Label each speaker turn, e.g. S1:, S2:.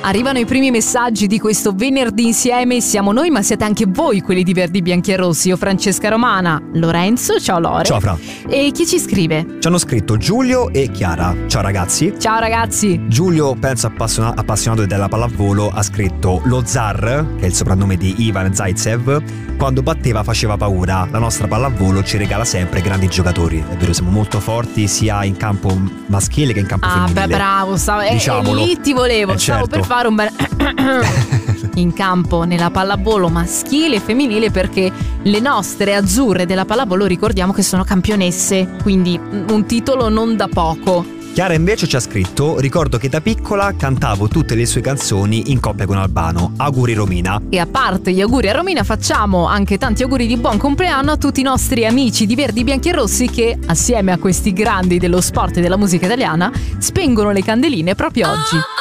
S1: Arrivano i primi messaggi di questo venerdì insieme. Siamo noi, ma siete anche voi quelli di Verdi Bianchi e Rossi. Io Francesca Romana, Lorenzo, ciao Lore.
S2: Ciao Fra.
S1: E chi ci scrive?
S2: Ci hanno scritto Giulio e Chiara. Ciao ragazzi.
S1: Ciao ragazzi.
S2: Giulio, penso appassionato della pallavolo, ha scritto: lo Zar, che è il soprannome di Ivan Zaitsev, quando batteva faceva paura. La nostra pallavolo ci regala sempre grandi giocatori. È vero, siamo molto forti sia in campo maschile che in campo femminile.
S1: Beh, bravo,
S2: diciamolo.
S1: Lì ti volevo, stavo per fare un bel in campo nella pallavolo maschile e femminile, perché le nostre azzurre della pallavolo ricordiamo che sono campionesse, quindi un titolo non da poco.
S2: Chiara invece ci ha scritto: ricordo che da piccola cantavo tutte le sue canzoni in coppia con Albano. Auguri Romina.
S1: E a parte gli auguri a Romina, facciamo anche tanti auguri di buon compleanno a tutti i nostri amici di Verdi Bianchi e Rossi che, assieme a questi grandi dello sport e della musica italiana, spengono le candeline proprio oggi.